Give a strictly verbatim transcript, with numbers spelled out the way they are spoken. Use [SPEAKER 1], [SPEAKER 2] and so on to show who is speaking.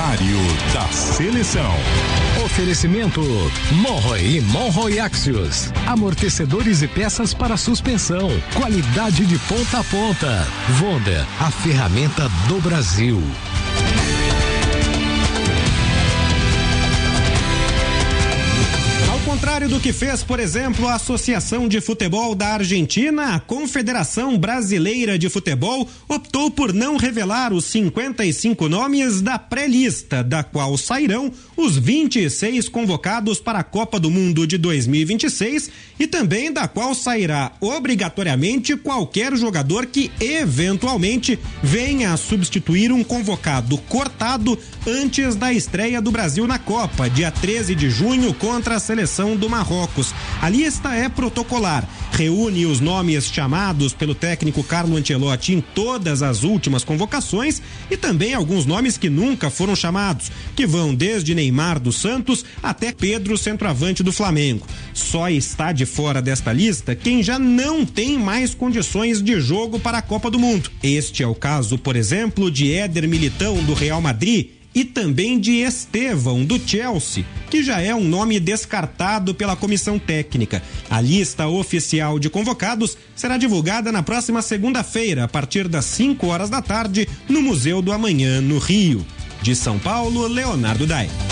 [SPEAKER 1] Diário da Seleção.
[SPEAKER 2] Oferecimento Monroe e Monroe Axios. Amortecedores e peças para suspensão. Qualidade de ponta a ponta. Wonder, a ferramenta do Brasil.
[SPEAKER 3] Ao contrário do que fez, por exemplo, a Associação de Futebol da Argentina, a Confederação Brasileira de Futebol optou por não revelar os cinquenta e cinco nomes da pré-lista, da qual sairão os vinte e seis convocados para a Copa do Mundo de dois mil e vinte e seis e também da qual sairá obrigatoriamente qualquer jogador que eventualmente venha a substituir um convocado cortado antes da estreia do Brasil na Copa, dia treze de junho, contra a seleção do Marrocos. A lista é protocolar, reúne os nomes chamados pelo técnico Carlo Ancelotti em todas as últimas convocações e também alguns nomes que nunca foram chamados, que vão desde Neymar dos Santos até Pedro, centroavante do Flamengo. Só está de fora desta lista quem já não tem mais condições de jogo para a Copa do Mundo. Este é o caso, por exemplo, de Éder Militão, do Real Madrid, e também de Estevão, do Chelsea, que já é um nome descartado pela comissão técnica. A lista oficial de convocados será divulgada na próxima segunda-feira, a partir das cinco horas da tarde, no Museu do Amanhã, no Rio. De São Paulo, Leonardo Dai.